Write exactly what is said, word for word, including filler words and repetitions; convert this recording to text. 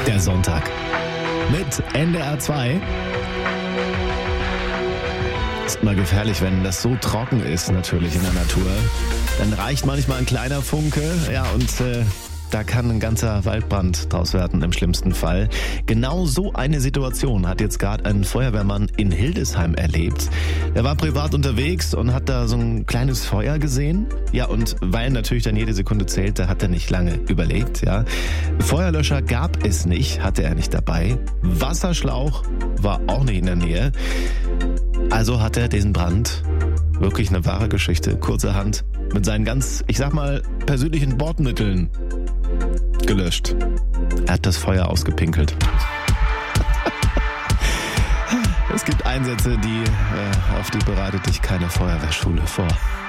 Der Sonntag mit N D R zwei. Ist mal gefährlich, wenn das so trocken ist, natürlich in der Natur. Dann reicht manchmal ein kleiner Funke, ja, und äh, da kann ein ganzer Waldbrand draus werden im schlimmsten Fall. Genau so eine Situation hat jetzt gerade ein Feuerwehrmann in Hildesheim erlebt. Er war privat unterwegs und hat da so ein kleines Feuer gesehen. Ja, und weil natürlich dann jede Sekunde zählte, hat er nicht lange überlegt. Ja, Feuerlöscher gab es nicht, hatte er nicht dabei. Wasserschlauch war auch nicht in der Nähe. Also hat er diesen Brand, wirklich eine wahre Geschichte, kurzerhand mit seinen ganz, ich sag mal, persönlichen Bordmitteln gelöscht. Er hat das Feuer ausgepinkelt. Es gibt Einsätze, die, äh, auf die bereitet dich keine Feuerwehrschule vor.